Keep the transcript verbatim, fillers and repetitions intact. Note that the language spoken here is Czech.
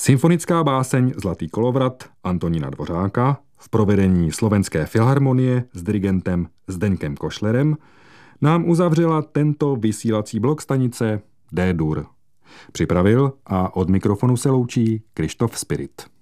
Symfonická báseň Zlatý kolovrat Antonína Dvořáka v provedení Slovenské filharmonie s dirigentem Zdeňkem Košlerem nám uzavřela tento vysílací blok stanice D-dur. Připravil a od mikrofonu se loučí Krištof Spirit.